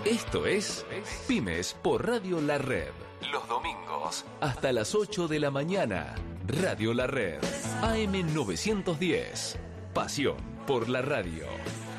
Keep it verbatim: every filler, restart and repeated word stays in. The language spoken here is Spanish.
Esto es Pymes por Radio La Red. Los domingos, hasta las ocho de la mañana. Radio La Red, A M novecientos diez. Pasión por la radio.